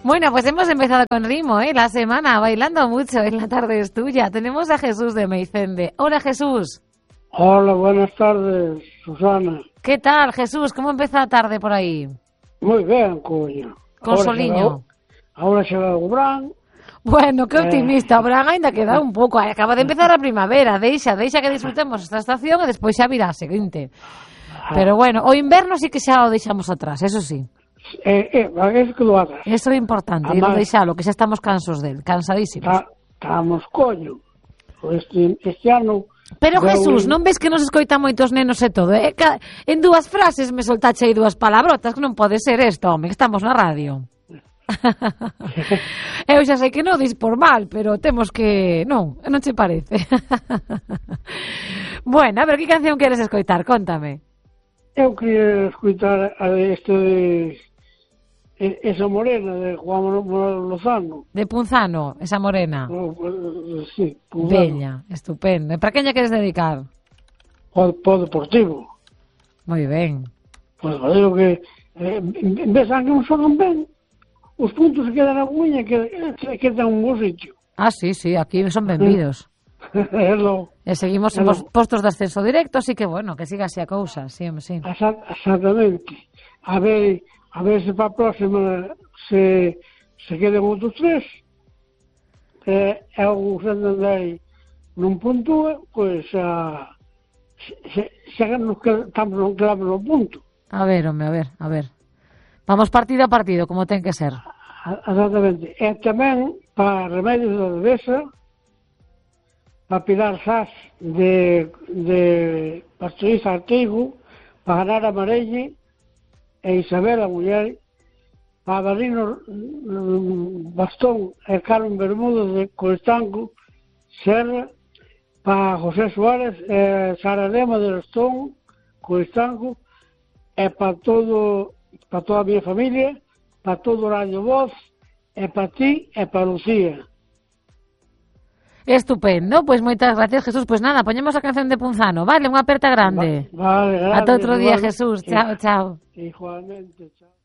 Bueno, pues hemos empezado con ritmo, la semana, bailando mucho en la tarde es tuya. Tenemos a Jesús de Meicende. Hola, Jesús. Hola, buenas tardes, Susana. ¿Qué tal, Jesús? ¿Cómo empezó la tarde por aí? Moi ben, coño. Con soliño. Ahora chega o Bran. Bueno, que optimista. O Bran ainda queda un pouco. Acaba de empezar a primavera. Deixa que disfrutemos esta estación e despois xa virá a seguinte. Pero bueno, o inverno sí que xa o deixamos atrás, eso sí. Eso que lo hagas. Eso é importante, non deixalo, que xa estamos cansos del, cansadísimos. Estamos, coño. Este ano... Pero Jesús, non ves que nos escoitan moitos nenos e todo? En dúas frases me soltache aí dúas palabrotas, que non pode ser isto, home, que estamos na radio. Eu xa sei que non dis por mal, pero temos que... Non che parece? Bueno, a ver, que canción queres escoitar? Contame. Eu queria escoitar a este de... Esa morena de Juan Manuel Lozano. De Punzano, esa morena. Sí, Punzano. Bella, estupendo. E para quen lle queres dedicar? Po Deportivo. Moi ben. Pois digo que en vez de que non xogan ben, os puntos se quedan na buña que quedan un bo sitio. Ah, sí, aquí son benvidos. E seguimos en postos de ascenso directo, así que bueno, que siga así a cousa, sí. Exactamente. A ver se para a próxima se queden outros tres. O Santander non puntúa, pois xa nos quedamos no punto. A ver. Vamos partido a partido, como ten que ser. Exactamente. E tamén para Remedios da Devesa, para Pilar Sás de Pastoriza Artigo, para ganar a Marelle, e Isabel, a muller, para Barrino Bastón e Carmen Bermudo de Coestanco, Serra, para José Suárez e Sara Lema de Rostón, Coestanco, e para toda a minha familia, para todo o Radio Voz, e para ti e para Lucía. Estupendo, pois moitas gracias, Jesús. Pois nada, poñemos a canción de Punzano, vale? Unha aperta grande. Vale, grande. Ata outro día, Jesús. Chao. Igualmente, chao.